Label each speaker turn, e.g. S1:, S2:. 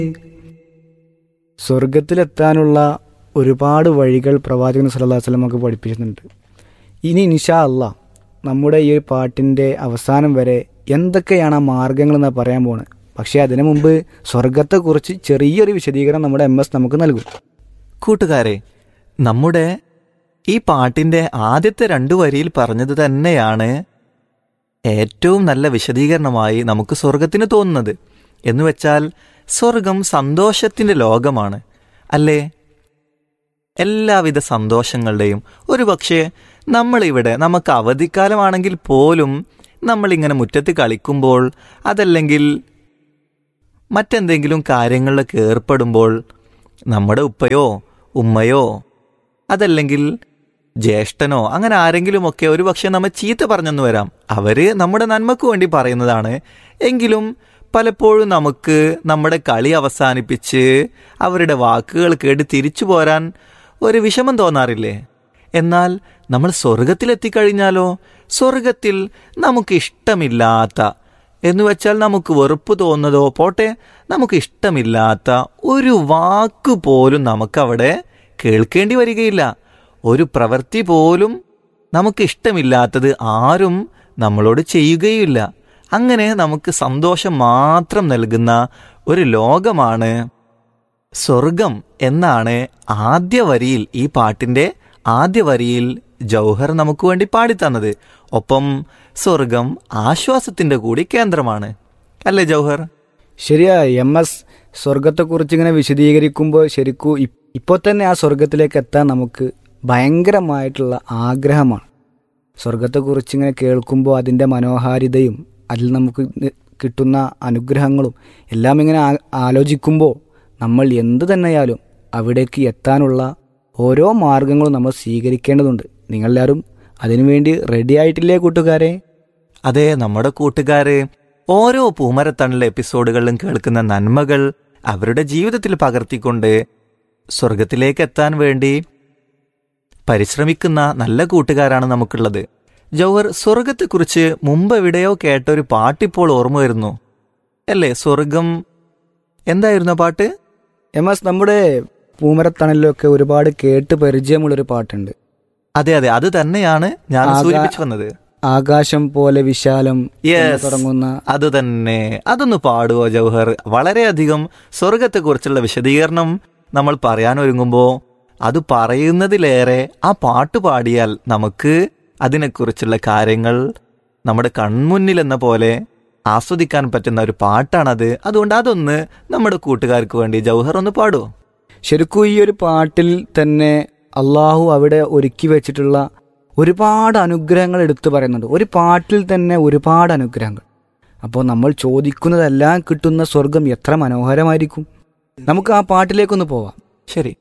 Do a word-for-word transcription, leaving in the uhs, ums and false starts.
S1: സ്വർഗത്തിലെത്താനുള്ള ഒരുപാട് വഴികൾ പ്രവാചകൻ സല്ലല്ലാഹു അലൈഹി വസല്ലം നമുക്ക് പഠിപ്പിച്ചിട്ടുണ്ട്. ഇനി ഇൻഷാ അല്ലാഹ് നമ്മുടെ ഈ ഒരു പാട്ടിൻ്റെ അവസാനം വരെ എന്തൊക്കെയാണ് ആ മാർഗങ്ങളെന്ന് പറയാൻ പോണ്. പക്ഷേ അതിനു മുമ്പ് സ്വർഗത്തെക്കുറിച്ച് ചെറിയൊരു വിശദീകരണം നമ്മുടെ എം എസ് നമുക്ക് നൽകും.
S2: കൂട്ടുകാരെ, നമ്മുടെ ഈ പാട്ടിൻ്റെ ആദ്യത്തെ രണ്ടു വരിയിൽ പറഞ്ഞത് തന്നെയാണ് ഏറ്റവും നല്ല വിശദീകരണമായി നമുക്ക് സ്വർഗത്തിന് തോന്നുന്നത്. എന്നുവെച്ചാൽ സ്വർഗം സന്തോഷത്തിൻ്റെ ലോകമാണ്, അല്ലേ? എല്ലാവിധ സന്തോഷങ്ങളുടെയും ഒരു പക്ഷേ നമ്മളിവിടെ നമുക്ക് അവധിക്കാലമാണെങ്കിൽ പോലും നമ്മളിങ്ങനെ മുറ്റത്ത് കളിക്കുമ്പോൾ, അതല്ലെങ്കിൽ മറ്റെന്തെങ്കിലും കാര്യങ്ങളിലൊക്കെ ഏർപ്പെടുമ്പോൾ നമ്മുടെ ഉപ്പയോ ഉമ്മയോ അതല്ലെങ്കിൽ ജ്യേഷ്ഠനോ അങ്ങനെ ആരെങ്കിലുമൊക്കെ ഒരു പക്ഷേ നമ്മെ ചീത്ത പറഞ്ഞെന്ന് വരാം. അവർ നമ്മുടെ നന്മയ്ക്ക് വേണ്ടി പറയുന്നതാണ്. എങ്കിലും പലപ്പോഴും നമുക്ക് നമ്മുടെ കളി അവസാനിപ്പിച്ച് അവരുടെ വാക്കുകൾ കേട്ട് തിരിച്ചു പോരാൻ ഒരു വിഷമം തോന്നാറില്ലേ? എന്നാൽ നമ്മൾ സ്വർഗത്തിലെത്തിക്കഴിഞ്ഞാലോ, സ്വർഗത്തിൽ നമുക്കിഷ്ടമില്ലാത്ത എന്നുവെച്ചാൽ നമുക്ക് വെറുപ്പ് തോന്നുന്നതോ പോട്ടെ, നമുക്കിഷ്ടമില്ലാത്ത ഒരു വാക്ക് പോലും നമുക്കവിടെ കേൾക്കേണ്ടി വരികയില്ല. ഒരു പ്രവൃത്തി പോലും നമുക്കിഷ്ടമില്ലാത്തത് ആരും നമ്മളോട് ചെയ്യുകയില്ല. അങ്ങനെ നമുക്ക് സന്തോഷം മാത്രം നൽകുന്ന ഒരു ലോകമാണ് സ്വർഗം എന്നാണ് ആദ്യ വരിയിൽ, ഈ പാട്ടിൻ്റെ ആദ്യ വരിയിൽ ജൗഹർ നമുക്ക് വേണ്ടി പാടിത്തന്നത്. ഒപ്പം സ്വർഗം ആശ്വാസത്തിൻ്റെ കൂടി കേന്ദ്രമാണ്, അല്ലേ ജൗഹർ?
S1: ശരിയാ എം എസ്. സ്വർഗത്തെക്കുറിച്ച് ഇങ്ങനെ വിശദീകരിക്കുമ്പോൾ ശരിക്കും ഇപ്പോൾ തന്നെ ആ സ്വർഗത്തിലേക്ക് എത്താൻ നമുക്ക് ഭയങ്കരമായിട്ടുള്ള ആഗ്രഹമാണ്. സ്വർഗത്തെക്കുറിച്ച് ഇങ്ങനെ കേൾക്കുമ്പോൾ അതിൻ്റെ മനോഹാരിതയും അതിൽ നമുക്ക് കിട്ടുന്ന അനുഗ്രഹങ്ങളും എല്ലാം ഇങ്ങനെ ആലോചിക്കുമ്പോൾ നമ്മൾ എന്തു തന്നെയാലും അവിടേക്ക് എത്താനുള്ള ഓരോ മാർഗങ്ങളും നമ്മൾ സ്വീകരിക്കേണ്ടതുണ്ട്. നിങ്ങളെല്ലാവരും അതിനുവേണ്ടി റെഡി ആയിട്ടില്ലേ കൂട്ടുകാരെ?
S2: അതെ, നമ്മുടെ കൂട്ടുകാരെ ഓരോ പൂമരത്തണൽ എപ്പിസോഡുകളിലും കേൾക്കുന്ന നന്മകൾ അവരുടെ ജീവിതത്തിൽ പകർത്തിക്കൊണ്ട് സ്വർഗത്തിലേക്ക് എത്താൻ വേണ്ടി പരിശ്രമിക്കുന്ന നല്ല കൂട്ടുകാരാണ് നമുക്കുള്ളത്. ജൗഹർ, സ്വർഗത്തെക്കുറിച്ച് മുമ്പ് എവിടെയോ കേട്ടൊരു പാട്ടിപ്പോൾ ഓർമ്മ വരുന്നു, അല്ലേ? സ്വർഗം എന്തായിരുന്നു പാട്ട്?
S1: എം എസ്, നമ്മുടെ പൂമരത്തണലിലൊക്കെ ഒരുപാട് കേട്ട് പരിചയമുള്ളൊരു പാട്ടുണ്ട്.
S2: അതെ അതെ, അത് തന്നെയാണ് ഞാൻ സൂചിപ്പിച്ചു വന്നത്.
S1: ആകാശം പോലെ വിശാലം തുടങ്ങുന്ന
S2: അത് തന്നെ. അതൊന്ന് പാടുവോ ജൗഹർ? വളരെയധികം സ്വർഗത്തെക്കുറിച്ചുള്ള വിശദീകരണം നമ്മൾ പറയാനൊരുങ്ങുമ്പോൾ അത് പറയുന്നതിലേറെ ആ പാട്ട് പാടിയാൽ നമുക്ക് അതിനെക്കുറിച്ചുള്ള കാര്യങ്ങൾ നമ്മുടെ കൺമുന്നിൽ എന്ന പോലെ ആസ്വദിക്കാൻ പറ്റുന്ന ഒരു പാട്ടാണത്. അതുകൊണ്ട് അതൊന്ന് നമ്മുടെ കൂട്ടുകാർക്ക് വേണ്ടി ജൗഹർ ഒന്ന് പാടുവോ?
S1: ശരിക്കും ഈ ഒരു പാട്ടിൽ തന്നെ അള്ളാഹു അവിടെ ഒരുക്കി വെച്ചിട്ടുള്ള ഒരുപാട് അനുഗ്രഹങ്ങൾ എടുത്തു പറയുന്നുണ്ട്. ഒരു പാട്ടിൽ തന്നെ ഒരുപാട് അനുഗ്രഹങ്ങൾ. അപ്പോൾ നമ്മൾ ചോദിക്കുന്നതെല്ലാം കിട്ടുന്ന സ്വർഗം എത്ര മനോഹരമായിരിക്കും. നമുക്ക് ആ പാട്ടിലേക്കൊന്ന് പോവാം.
S2: ശരി.